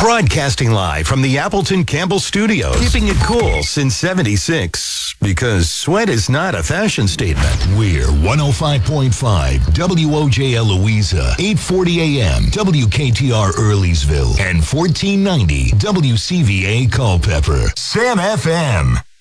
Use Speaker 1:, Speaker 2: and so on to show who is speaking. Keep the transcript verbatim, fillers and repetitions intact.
Speaker 1: Broadcasting live from the Appleton Campbell Studios. Keeping it cool since seventy-six. Because sweat is not a fashion statement.
Speaker 2: We're one oh five point five W O J L Louisa, eight forty A M W K T R Earleysville, and fourteen ninety W C V A Culpeper. Sam F M.